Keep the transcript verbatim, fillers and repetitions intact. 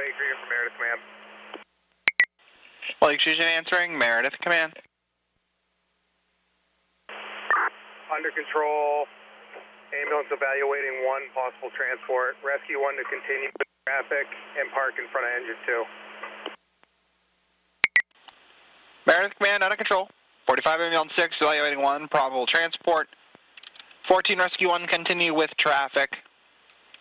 Greer from Meredith Command. Lake Fusion answering, Meredith Command. Under control, ambulance evaluating one possible transport. Rescue one to continue with traffic and park in front of engine two. Meredith Command, under control. forty-five ambulance six evaluating one probable transport. fourteen rescue one continue with traffic.